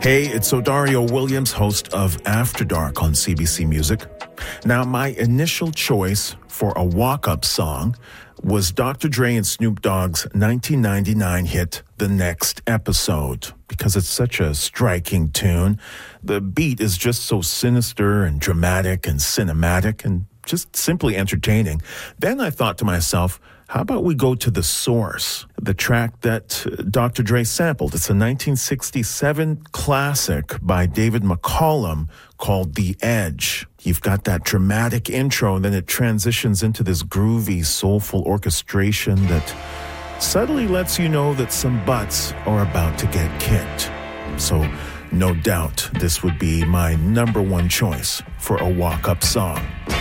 Hey, it's Odario Williams, host of After Dark on CBC Music. Now, my initial choice for a walk-up song was Dr. Dre and Snoop Dogg's 1999 hit, The Next Episode, because it's such a striking tune. The beat is just so sinister and dramatic and cinematic and just simply entertaining. Then I thought to myself, how about we go to The Source, the track that Dr. Dre sampled? It's a 1967 classic by David McCollum called The Edge. You've got that dramatic intro, and then it transitions into this groovy, soulful orchestration that subtly lets you know that some butts are about to get kicked. So, no doubt, this would be my number one choice for a walk-up song.